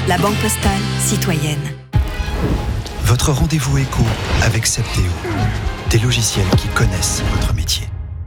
La Banque Postale citoyenne. Votre rendez-vous éco avec Septéo. Des logiciels qui connaissent votre métier.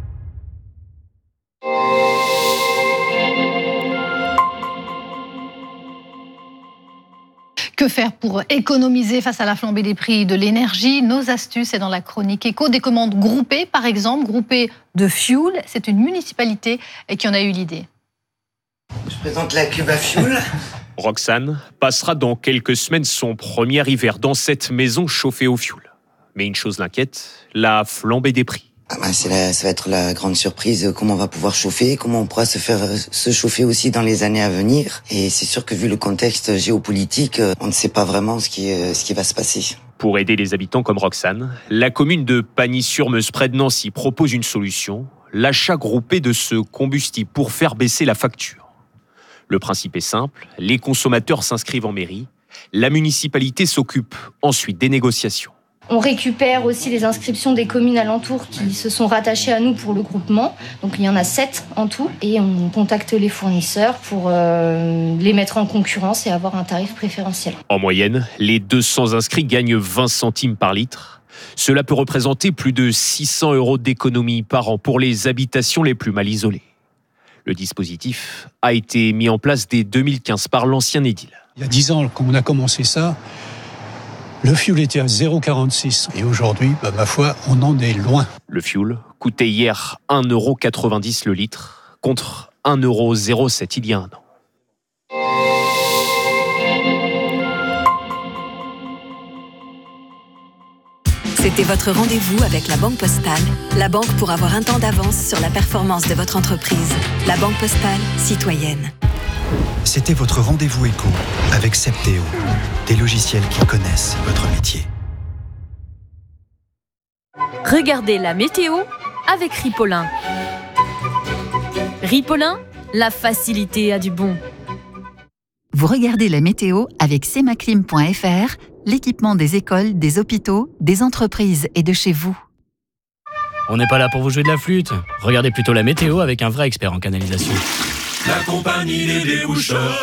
Que faire pour économiser face à la flambée des prix de l'énergie? Nos astuces, c'est dans la chronique éco. Des commandes groupées, par exemple, groupées de fuel. C'est une municipalité qui en a eu l'idée. Je présente la Cuba Fuel. Roxane passera dans quelques semaines son premier hiver dans cette maison chauffée au fioul. Mais une chose l'inquiète, la flambée des prix. Ça va être la grande surprise, comment on va pouvoir chauffer, comment on pourra se chauffer aussi dans les années à venir. Et c'est sûr que vu le contexte géopolitique, on ne sait pas vraiment ce qui va se passer. Pour aider les habitants comme Roxane, la commune de Pagny-sur-Meuse près de Nancy propose une solution, l'achat groupé de ce combustible pour faire baisser la facture. Le principe est simple, les consommateurs s'inscrivent en mairie, la municipalité s'occupe ensuite des négociations. On récupère aussi les inscriptions des communes alentours qui se sont rattachées à nous pour le groupement. Donc il y en a 7 en tout. Et on contacte les fournisseurs pour les mettre en concurrence et avoir un tarif préférentiel. En moyenne, les 200 inscrits gagnent 20 centimes par litre. Cela peut représenter plus de 600 € d'économie par an pour les habitations les plus mal isolées. Le dispositif a été mis en place dès 2015 par l'ancien édile. Il y a 10 ans, quand on a commencé ça, le fioul était à 0,46 et aujourd'hui, ma foi, on en est loin. Le fioul coûtait hier 1,90 € le litre contre 1,07 € il y a un an. C'était votre rendez-vous avec la Banque Postale, la banque pour avoir un temps d'avance sur la performance de votre entreprise. La Banque Postale citoyenne. C'était votre rendez-vous éco avec Septéo. Des logiciels qui connaissent votre métier. Regardez la météo avec Ripolin. Ripolin, la facilité a du bon. Vous regardez la météo avec semaclim.fr, l'équipement des écoles, des hôpitaux, des entreprises et de chez vous. On n'est pas là pour vous jouer de la flûte. Regardez plutôt la météo avec un vrai expert en canalisation. La compagnie des déboucheurs.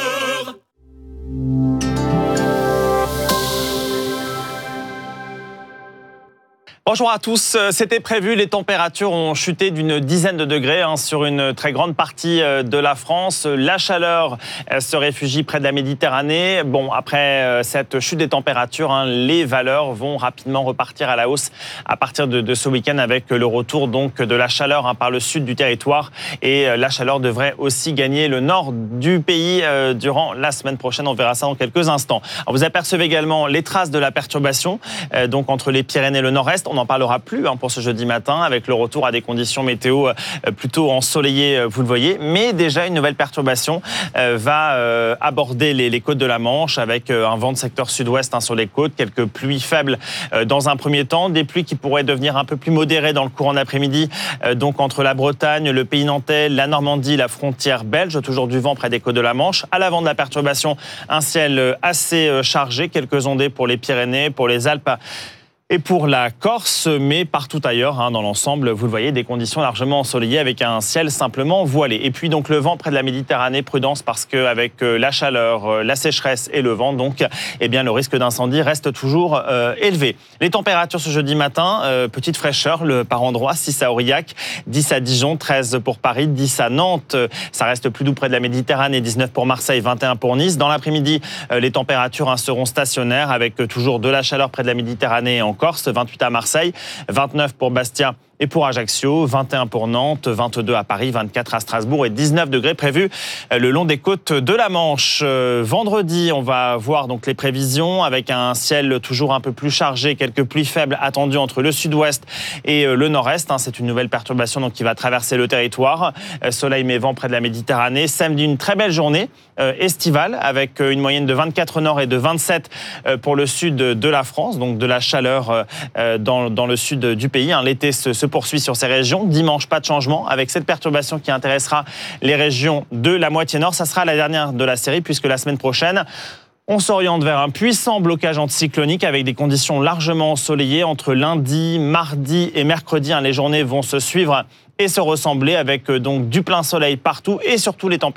Bonjour à tous, c'était prévu, les températures ont chuté d'une dizaine de degrés sur une très grande partie de la France. La chaleur se réfugie près de la Méditerranée. Bon, après cette chute des températures, les valeurs vont rapidement repartir à la hausse à partir de ce week-end avec le retour donc de la chaleur par le sud du territoire. Et la chaleur devrait aussi gagner le nord du pays durant la semaine prochaine. On verra ça dans quelques instants. Alors, vous apercevez également les traces de la perturbation donc entre les Pyrénées et le nord-est. On n'en parlera plus pour ce jeudi matin avec le retour à des conditions météo plutôt ensoleillées, vous le voyez. Mais déjà, une nouvelle perturbation va aborder les côtes de la Manche avec un vent de secteur sud-ouest sur les côtes, quelques pluies faibles dans un premier temps, des pluies qui pourraient devenir un peu plus modérées dans le courant d'après-midi, donc entre la Bretagne, le pays nantais, la Normandie, la frontière belge, toujours du vent près des côtes de la Manche. À l'avant de la perturbation, un ciel assez chargé, quelques ondées pour les Pyrénées, pour les Alpes et pour la Corse, mais partout ailleurs, dans l'ensemble, vous le voyez, des conditions largement ensoleillées avec un ciel simplement voilé. Et puis donc le vent près de la Méditerranée, prudence parce qu'avec la chaleur, la sécheresse et le vent, donc, le risque d'incendie reste toujours élevé. Les températures ce jeudi matin, petite fraîcheur par endroit, 6 à Aurillac, 10 à Dijon, 13 pour Paris, 10 à Nantes, ça reste plus doux près de la Méditerranée, 19 pour Marseille, 21 pour Nice. Dans l'après-midi, les températures seront stationnaires avec toujours de la chaleur près de la Méditerranée et en Corse, 28 à Marseille, 29 pour Bastia et pour Ajaccio, 21 pour Nantes, 22 à Paris, 24 à Strasbourg et 19 degrés prévus le long des côtes de la Manche. Vendredi, on va voir donc les prévisions avec un ciel toujours un peu plus chargé, quelques pluies faibles attendues entre le sud-ouest et le nord-est. C'est une nouvelle perturbation donc qui va traverser le territoire. Soleil mais vent près de la Méditerranée. Samedi, une très belle journée estivale avec une moyenne de 24 au nord et de 27 pour le sud de la France, donc de la chaleur dans le sud du pays. L'été se poursuit sur ces régions. Dimanche, pas de changement avec cette perturbation qui intéressera les régions de la moitié nord. Ça sera la dernière de la série puisque la semaine prochaine, on s'oriente vers un puissant blocage anticyclonique avec des conditions largement ensoleillées entre lundi, mardi et mercredi. Les journées vont se suivre et se ressembler avec donc du plein soleil partout et surtout les températures